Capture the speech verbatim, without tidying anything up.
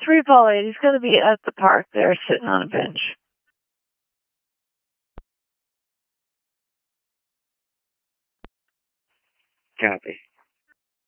three ball eight. He's going to be at the park there, sitting on a bench. Copy.